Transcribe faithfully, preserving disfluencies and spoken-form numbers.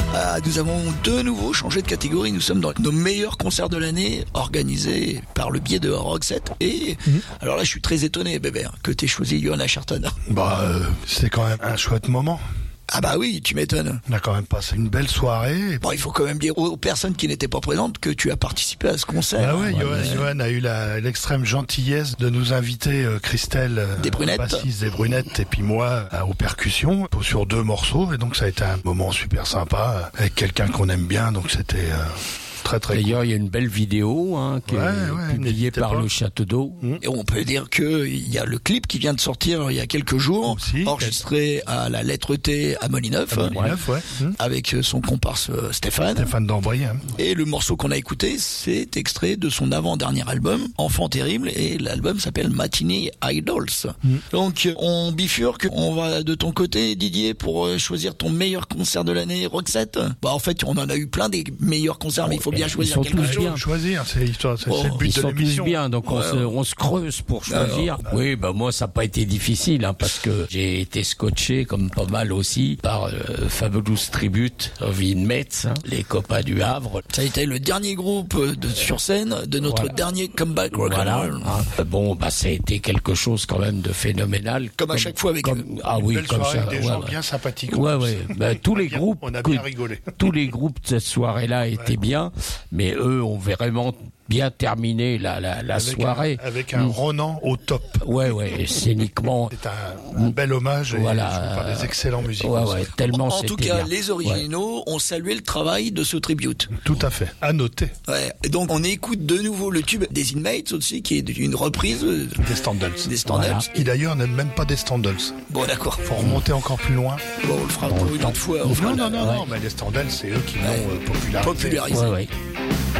Ah, nous avons de nouveau changé de catégorie. Nous sommes dans nos meilleurs concerts de l'année organisés par le biais de Roxette. Et mmh. alors là, je suis très étonné, bébé, que t'aies choisi Johann Ascherton. Bah, euh, c'est quand même un chouette moment. Ah bah oui, tu m'étonnes. On a quand même passé une belle soirée. Bon, il faut quand même dire aux personnes qui n'étaient pas présentes que tu as participé à ce concert. Ah ouais, ouais Johann, mais... Johann a eu la, l'extrême gentillesse de nous inviter euh, Christelle, euh, des brunettes, bassiste des brunettes, et puis moi euh, aux percussions sur deux morceaux. Et donc ça a été un moment super sympa avec quelqu'un qu'on aime bien. Donc c'était euh... Très, très D'ailleurs, cool. il y a une belle vidéo hein, qui ouais, est ouais, publiée par pas. le Château d'Eau. Mmh. Et on peut dire que il y a le clip qui vient de sortir il y a quelques jours, aussi, enregistré à la Lettre T à Molineuf, à Molineuf ouais. Mmh. avec son comparse Stéphane. Stéphane Dambry. Hein. Et le morceau qu'on a écouté, c'est extrait de son avant-dernier album, Enfant Terrible, et l'album s'appelle Matinee Idols. Mmh. Donc, on bifurque, on va de ton côté, Didier, pour choisir ton meilleur concert de l'année, Roxette. Bah, en fait, on en a eu plein des meilleurs concerts, mais il faut bien Ils choisir sont quelque tous chose. bien. Choisir, c'est l'histoire, c'est, oh, c'est le but ils de sont l'émission. tous bien, donc on, ouais, se, on se creuse pour choisir. Alors, oui, bah moi ça n'a pas été difficile, hein, parce que j'ai été scotché, comme pas mal aussi, par euh, Fabulous Tribute of Inmates, hein, les copains du Havre. Ça a été le dernier groupe de, sur scène de notre voilà. dernier comeback rock voilà, and roll. Hein. Bon, bah ça a été quelque chose quand même de phénoménal. Comme, comme à chaque fois avec comme, eux. Ah oui, belle comme soirée ça. Avec des ouais, gens ouais. bien sympathiques. Ouais, ouais. Bah, tous les bien, groupes, on a bien rigolé. Tous les groupes de cette soirée-là étaient ouais. bien, mais eux ont vraiment bien terminé la, la, la avec soirée. Un, avec un mmh. Ronan au top. Ouais, ouais, scéniquement. C'est un, un bel hommage voilà. et par des excellents musiciens. Ouais, ouais, tellement en tout cas, bien. les originaux ouais. ont salué le travail de ce tribute. Tout à fait, à noter. Ouais. Et donc, on écoute de nouveau le tube des Inmates aussi, qui est une reprise des Standards. Des Standards. Voilà. Qui d'ailleurs n'aime même pas des Standards. Bon, d'accord. Faut remonter encore plus loin. Bon, on le fera pour une autre fois. Non, non, non, non, mais les Standards, c'est eux qui ouais. l'ont euh, popularisé. Popularisé. Ouais, ouais.